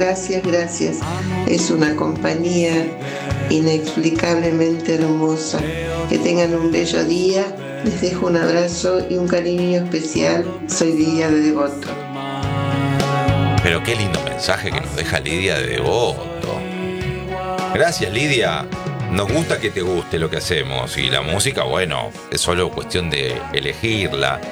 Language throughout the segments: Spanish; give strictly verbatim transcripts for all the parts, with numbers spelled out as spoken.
Gracias, gracias. Es una compañía inexplicablemente hermosa. Que tengan un bello día. Les dejo un abrazo y un cariño especial. Soy Lidia de Devoto. Pero qué lindo mensaje que nos deja Lidia de Devoto. Gracias, Lidia. Nos gusta que te guste lo que hacemos. Y la música, bueno, es solo cuestión de elegirla.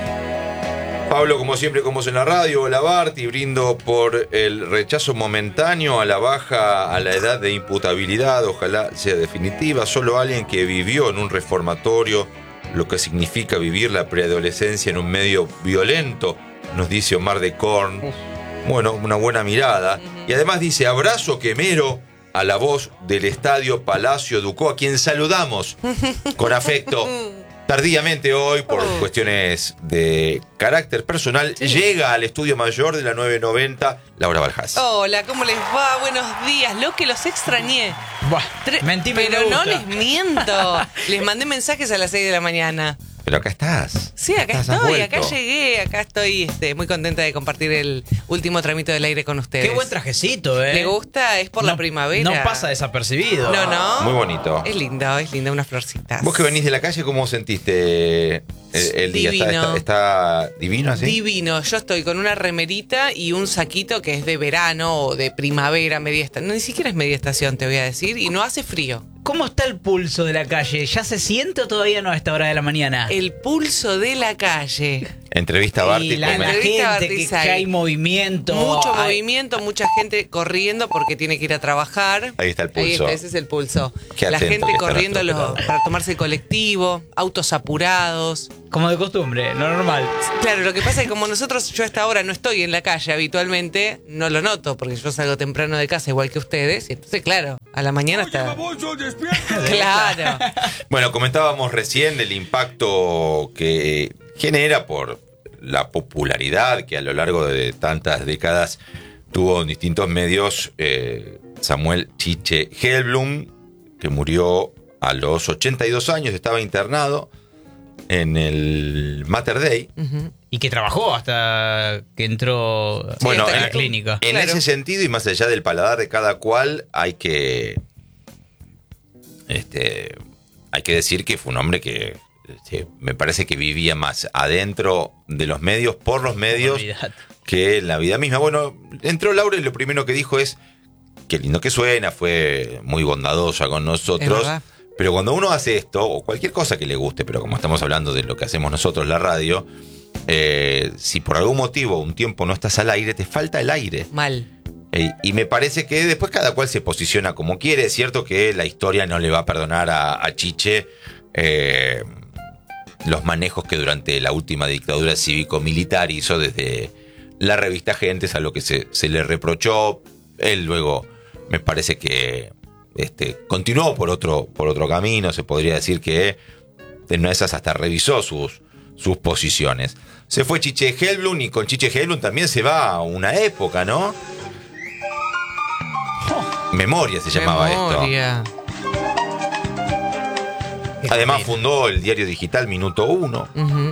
Pablo, como siempre, como es en la radio, hola Barty, brindo por el rechazo momentáneo a la baja a la edad de imputabilidad, ojalá sea definitiva. Solo alguien que vivió en un reformatorio lo que significa vivir la preadolescencia en un medio violento, nos dice Omar de Korn. Bueno, una buena mirada. Y además dice, abrazo quemero a la voz del Estadio Palacio Ducó, a quien saludamos con afecto. Tardíamente hoy, por oh. cuestiones de carácter personal, sí. llega al estudio mayor de la nueve noventa, Laura Balhás. Hola, ¿cómo les va? Buenos días. Lo que los extrañé. Buah, Tre- mentí, pero me no gusta. les miento. Les mandé mensajes a las seis de la mañana. Pero acá estás. Sí, acá estás, estoy, acá llegué, acá estoy este, muy contenta de compartir el último tramito del aire con ustedes. Qué buen trajecito, ¿eh? ¿Le gusta? Es por no, la primavera. No pasa desapercibido. No, no. Muy bonito. Es lindo, es lindo, unas florcitas. Vos que venís de la calle, ¿cómo sentiste el, el día? Divino. ¿Está, está, está divino así? Divino. Yo estoy con una remerita y un saquito que es de verano o de primavera, media estación. No, ni siquiera es media estación, te voy a decir. Y no hace frío. ¿Cómo está el pulso de la calle? ¿Ya se siente o todavía no a esta hora de la mañana? El pulso de la calle. Entrevista a Barty. Y la, la Entrevista a gente, Barty que, que hay movimiento. Mucho Ay. movimiento, mucha gente corriendo porque tiene que ir a trabajar. Ahí está el pulso. Ahí está, ese es el pulso. Qué La atento gente que está corriendo nuestro los, para tomarse el colectivo, autos apurados. Como de costumbre, lo normal. Claro, lo que pasa es que como nosotros, yo a esta hora no estoy en la calle habitualmente, no lo noto porque yo salgo temprano de casa igual que ustedes. Y entonces, claro, a la mañana está... Claro. Bueno, comentábamos recién el impacto que genera por la popularidad que a lo largo de tantas décadas tuvo en distintos medios eh, Samuel Chiche Hellblum, que murió a los ochenta y dos años, estaba internado en el Mater Dei. Uh-huh. Y que trabajó hasta que entró bueno, a en la clínica. En Claro. ese sentido, y más allá del paladar de cada cual, hay que este hay que decir que fue un hombre que este, me parece que vivía más adentro de los medios, por los medios, Olvidate. que en la vida misma. Bueno, entró Laura y lo primero que dijo es, qué lindo que suena, fue muy bondadosa con Es nosotros. verdad. Pero cuando uno hace esto, o cualquier cosa que le guste, pero como estamos hablando de lo que hacemos nosotros, la radio, eh, si por algún motivo un tiempo no estás al aire, te falta el aire. Mal. Eh, y me parece que después cada cual se posiciona como quiere. Es cierto que la historia no le va a perdonar a, a Chiche eh, los manejos que durante la última dictadura cívico-militar hizo desde la revista Gentes, a lo que se, se le reprochó. Él luego me parece que este, continuó por otro, por otro camino. Se podría decir que en una de esas hasta revisó sus, sus posiciones. Se fue Chiche Hellblum y con Chiche Hellblum también se va a una época, ¿no? Memoria se llamaba Memoria. esto. Además fundó el diario digital Minuto Uno. Uh-huh.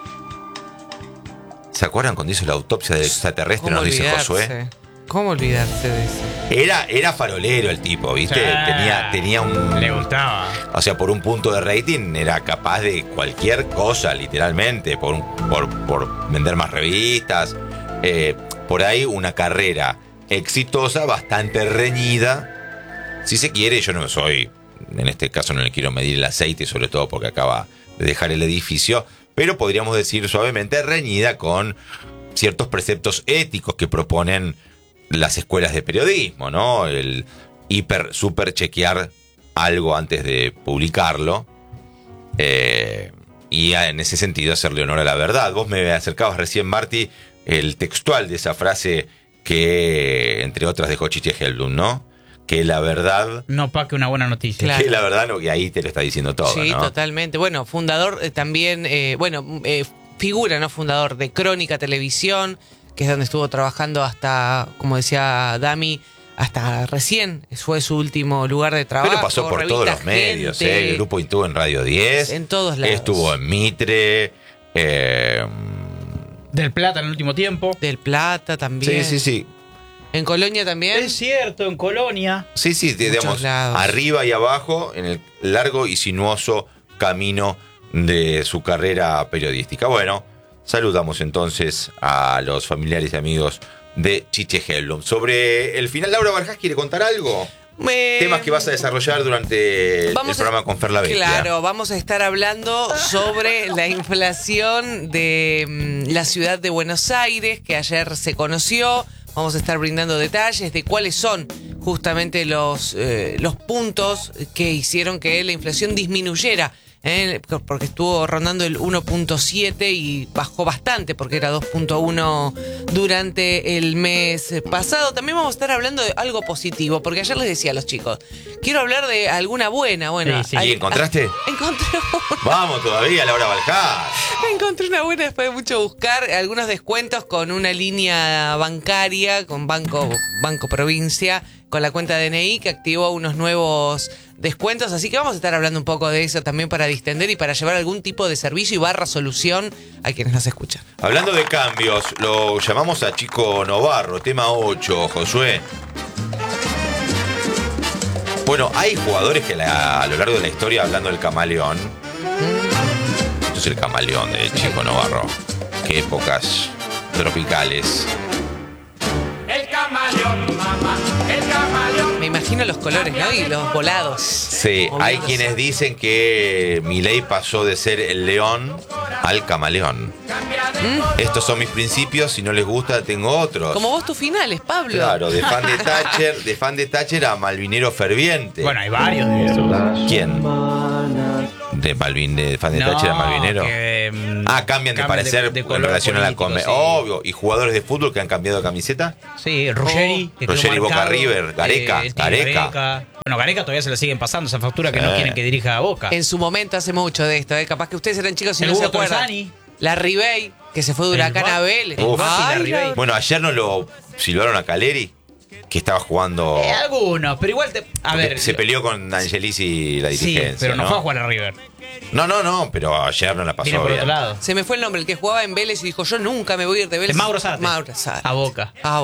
¿Se acuerdan cuando hizo la autopsia del extraterrestre? ¿Cómo Nos dice olvidarse? Josué. ¿Cómo olvidarse de eso? Era, era farolero el tipo, ¿viste? Sí. Tenía, tenía un... Le gustaba. O sea, por un punto de rating era capaz de cualquier cosa, literalmente. Por, un- por, por vender más revistas. Eh, por ahí una carrera exitosa, bastante reñida. Si se quiere, yo no soy... En este caso no le quiero medir el aceite, sobre todo porque acaba de dejar el edificio. Pero podríamos decir suavemente reñida con ciertos preceptos éticos que proponen las escuelas de periodismo, ¿no? El hiper, super chequear algo antes de publicarlo. Eh, y en ese sentido hacerle honor a la verdad. Vos me acercabas recién, Marty, el textual de esa frase que, entre otras, dejó Chiche Hellblum, ¿no? Que la verdad... No paque una buena noticia. Claro. Que la verdad, no, y ahí te lo está diciendo todo, Sí, ¿no? totalmente. Bueno, fundador eh, también, eh, bueno, eh, figura, ¿no? Fundador de Crónica Televisión, que es donde estuvo trabajando hasta, como decía Dami, hasta recién. Fue su último lugar de trabajo. Pero pasó por todos Revista los medios, Gente, ¿eh? El grupo estuvo en Radio diez. En todos lados. Estuvo en Mitre. Eh, Del Plata en el último tiempo. Del Plata también. sí, sí, sí. ¿En Colonia también? Es cierto, en Colonia. Sí, sí, digamos, lados. arriba y abajo en el largo y sinuoso camino de su carrera periodística. Bueno, saludamos entonces a los familiares y amigos de Chiche Hellblum. Sobre el final, Laura Barjás, ¿quiere contar algo? Me... Temas que vas a desarrollar durante el, Vamos el programa a... con Fer la Bestia. Claro, vamos a estar hablando sobre la inflación de mm, la ciudad de Buenos Aires, que ayer se conoció. Vamos a estar brindando detalles de cuáles son justamente los, eh, los puntos que hicieron que la inflación disminuyera. Eh, porque estuvo rondando el uno punto siete y bajó bastante porque era dos punto uno durante el mes pasado. También vamos a estar hablando de algo positivo, porque ayer les decía a los chicos, quiero hablar de alguna buena. Bueno, Sí, sí. hay- ¿Y encontraste? ah, encontré una. Vamos todavía, Laura Barjás. Encontré una buena después de mucho buscar, algunos descuentos con una línea bancaria, con Banco, Banco Provincia, con la cuenta D N I que activó unos nuevos descuentos, así que vamos a estar hablando un poco de eso también para distender y para llevar algún tipo de servicio y barra solución a quienes nos escuchan. Hablando de cambios, lo llamamos a Chico Novarro, tema ocho, Josué. Bueno, hay jugadores que la- a lo largo de la historia, hablando del camaleón, yo soy el camaleón de Chico Novarro, qué épocas tropicales. El camaleón, mamá, el camaleón. Me imagino los colores, ¿no? Y los volados. Sí, hay Moviéndose. quienes dicen que Milei pasó de ser el león al camaleón. Estos son mis principios, si no les gusta tengo otros. Como vos tus finales, Pablo. Claro, de fan de Thatcher, de fan de Thatcher a malvinero ferviente. Bueno, hay varios de esos. ¿Quién? De Malvin, de fan de Thatcher a malvinero. que, mm, Ah, cambian de parecer de en color relación a la político, come. sí. Obvio. ¿Y jugadores de fútbol que han cambiado de camiseta? Sí, Ruggeri. que quedó Ruggeri, Boca marcado. River, Gareca, el Tigre Gareca. Bueno, Gareca todavía se le siguen pasando esa factura que no Sí. quieren que dirija a Boca. En su momento hace mucho de esto, ¿eh? Capaz que ustedes eran chicos y El no se Hugo acuerdan. Torzani. La Ribey, que se fue de El Huracán Ba- a Vélez. el Uf. Bati, la Ay, Ribey. Bueno, ayer no lo silbaron a Caleri, que estaba jugando. Eh, algunos, pero igual te. A ver. se peleó con Angelis y la Sí, dirigencia. pero no, ¿no? fue a jugar a River. No, no, no, pero ayer no la pasó Vino por bien. otro lado. Se me fue el nombre, el que jugaba en Vélez y dijo, yo nunca me voy a ir de Vélez. El Mauro Zárate. Mauro Zárate. A Boca. A